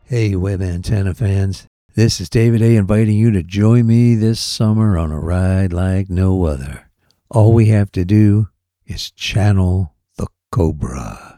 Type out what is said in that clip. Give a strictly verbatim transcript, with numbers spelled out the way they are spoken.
Hey, web antenna fans. This is David A. inviting you to join me this summer on a ride like no other. All we have to do is channel the Cobra.